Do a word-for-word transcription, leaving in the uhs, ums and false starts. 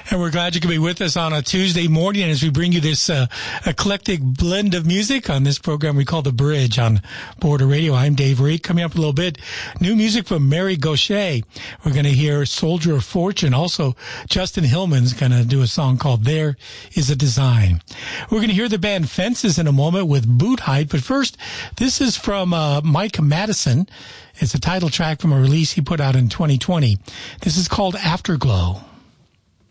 And we're glad you could be with us on a Tuesday morning as we bring you this uh, eclectic blend of music on this program we call The Bridge on Border Radio. I'm Dave Reed. Coming up in a little bit, new music from Mary Gauthier. We're going to hear Soldier of Fortune. Also, Justin Hillman's going to do a song called There Is a Design. We're going to hear the band Fences in a moment with Boot Height. But first, this is from uh, Mike Madison. It's a title track from a release he put out in twenty twenty. This is called Afterglow.